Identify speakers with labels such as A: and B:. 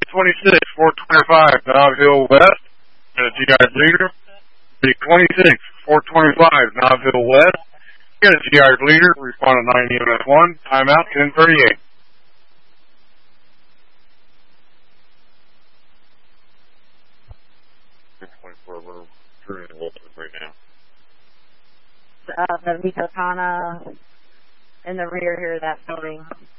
A: 26, 425, Nob Hill West. Got a GI bleeder. 26, 425, Nob Hill West. Got a GI bleeder. Respond to 9 EMS1. Timeout 10:38. We're through the Wilson right now.
B: The Mikotana in the rear here of that building.